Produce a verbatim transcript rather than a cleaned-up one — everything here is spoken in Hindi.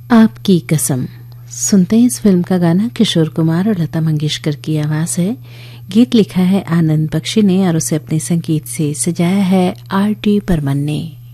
आपकी कसम सुनते हैं इस फिल्म का गाना। किशोर कुमार और लता मंगेशकर की आवाज है। गीत लिखा है आनंद बख्शी ने और उसे अपने संगीत से सजाया है आर टी बर्मन ने।